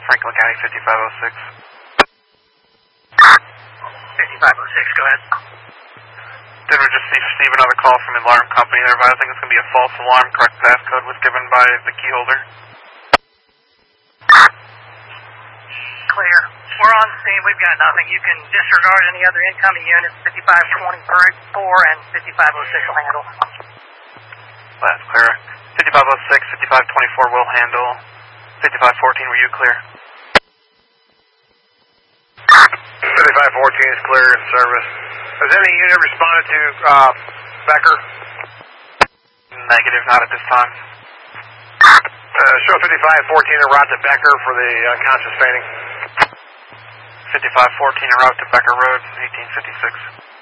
Franklin County 5506. 5506, go ahead. Denver just received another call from the alarm company. They're advising it's going to be a false alarm. Correct passcode was given by the key holder. Clear. We're on scene. We've got nothing. You can disregard any other incoming units. 5524 and 5506 will handle. That's clear. 5506, 5524 will handle. 5514, were you clear? 5514 is clear in service. Has any unit responded to Becker? Negative, not at this time. Show 5514 en route to Becker for the conscious fainting. 5514 en route to Becker Road, 1856.